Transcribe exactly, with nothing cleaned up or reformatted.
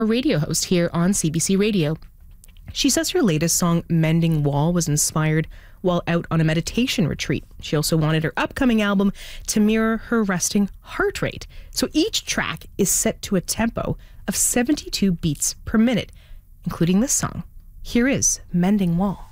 a radio host here on C B C Radio. She says her latest song, Mending Wall, was inspired while out on a meditation retreat. She also wanted her upcoming album to mirror her resting heart rate. So each track is set to a tempo of seventy-two beats per minute, including this song. Here is Mending Wall.